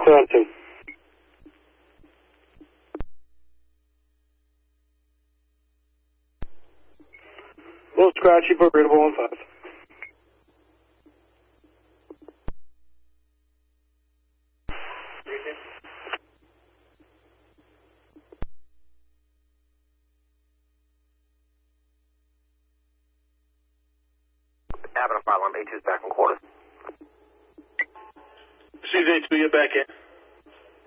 clear on 2. A little scratchy, but readable on 5. Avenue 5 1, A2's back in quarters. CJ2, get back in.